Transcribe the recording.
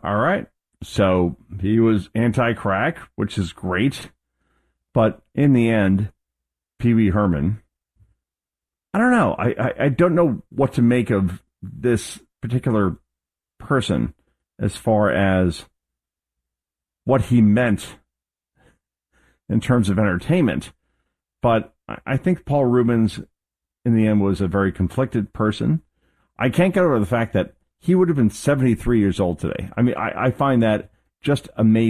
All right. So he was anti-crack, which is great. But in the end, Pee Wee Herman, I don't know. I don't know what to make of this particular person as far as what he meant in terms of entertainment. But I think Paul Rubens, in the end, was a very conflicted person. I can't get over the fact that he would have been 73 years old today. I mean, I find that just amazing.